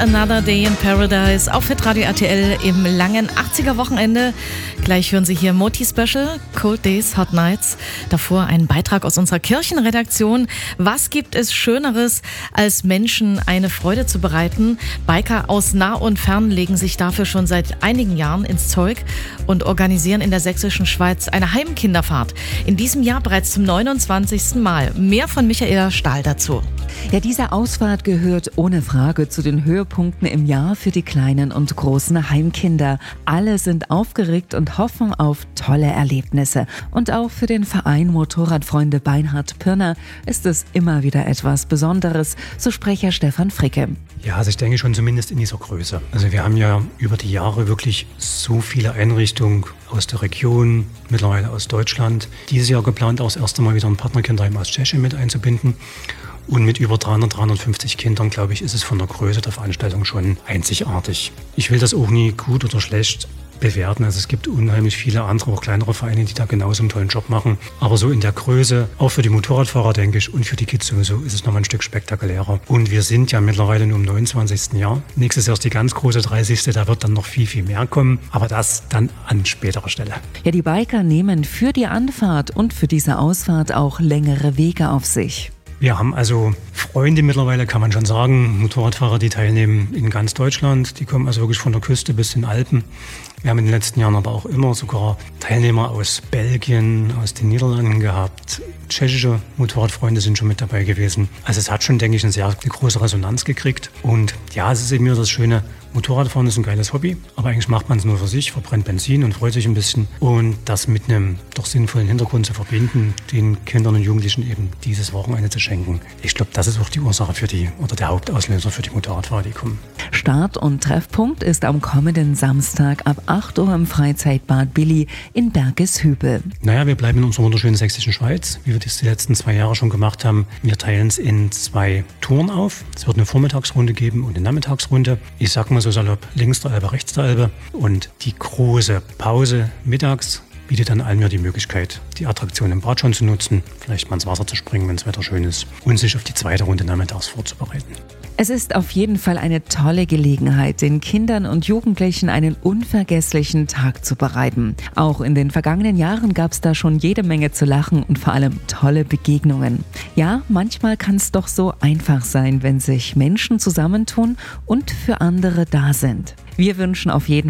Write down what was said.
Another Day in Paradise auf Hitradio RTL im langen 80er-Wochenende. Gleich hören Sie hier Moti-Special, Cold Days, Hot Nights. Davor ein Beitrag aus unserer Kirchenredaktion. Was gibt es Schöneres, als Menschen eine Freude zu bereiten? Biker aus nah und fern legen sich dafür schon seit einigen Jahren ins Zeug und organisieren in der sächsischen Schweiz eine Heimkinderfahrt. In diesem Jahr bereits zum 29. Mal. Mehr von Michaela Stahl dazu. Ja, diese Ausfahrt gehört ohne Frage zu den Höhepunkten im Jahr für die kleinen und großen Heimkinder. Alle sind aufgeregt und hoffen auf tolle Erlebnisse. Und auch für den Verein Motorradfreunde Beinhard Pirner ist es immer wieder etwas Besonderes, so Sprecher Stefan Fricke. Ja, also ich denke schon zumindest in dieser Größe. Also wir haben ja über die Jahre wirklich so viele Einrichtungen aus der Region, mittlerweile aus Deutschland. Dieses Jahr geplant auch das erste Mal wieder ein Partnerkinderheim aus Tschechien mit einzubinden. Und mit über 350 Kindern, glaube ich, ist es von der Größe der Veranstaltung schon einzigartig. Ich will das auch nie gut oder schlecht bewerten. Also es gibt unheimlich viele andere, auch kleinere Vereine, die da genauso einen tollen Job machen. Aber so in der Größe, auch für die Motorradfahrer, denke ich, und für die Kids sowieso, ist es nochmal ein Stück spektakulärer. Und wir sind ja mittlerweile nur im 29. Jahr. Nächstes Jahr ist die ganz große 30. Da wird dann noch viel, viel mehr kommen. Aber das dann an späterer Stelle. Ja, die Biker nehmen für die Anfahrt und für diese Ausfahrt auch längere Wege auf sich. Wir haben also Freunde mittlerweile, kann man schon sagen, Motorradfahrer, die teilnehmen in ganz Deutschland. Die kommen also wirklich von der Küste bis in den Alpen. Wir haben in den letzten Jahren aber auch immer sogar Teilnehmer aus Belgien, aus den Niederlanden gehabt. Tschechische Motorradfreunde sind schon mit dabei gewesen. Also es hat schon, denke ich, eine sehr große Resonanz gekriegt. Und ja, es ist eben wieder das Schöne, Motorradfahren ist ein geiles Hobby, aber eigentlich macht man es nur für sich, verbrennt Benzin und freut sich ein bisschen. Und das mit einem doch sinnvollen Hintergrund zu verbinden, den Kindern und Jugendlichen eben dieses Wochenende zu schenken. Ich glaube, das ist auch die Ursache oder der Hauptauslöser für die Motorradfahrer, die kommen. Start- und Treffpunkt ist am kommenden Samstag ab 8 Uhr im Freizeitbad Billy in Bergeshübel. Naja, wir bleiben in unserer wunderschönen sächsischen Schweiz, wie wir das die letzten 2 Jahre schon gemacht haben. Wir teilen es in 2 Touren auf. Es wird eine Vormittagsrunde geben und eine Nachmittagsrunde. Ich sag mal so salopp, links der Elbe, rechts der Elbe. Und die große Pause mittags bietet dann allen die Möglichkeit, die Attraktion im Bad schon zu nutzen, vielleicht mal ins Wasser zu springen, wenn das Wetter schön ist, und sich auf die zweite Runde nachmittags vorzubereiten. Es ist auf jeden Fall eine tolle Gelegenheit, den Kindern und Jugendlichen einen unvergesslichen Tag zu bereiten. Auch in den vergangenen Jahren gab es da schon jede Menge zu lachen und vor allem tolle Begegnungen. Ja, manchmal kann es doch so einfach sein, wenn sich Menschen zusammentun und für andere da sind. Wir wünschen auf jeden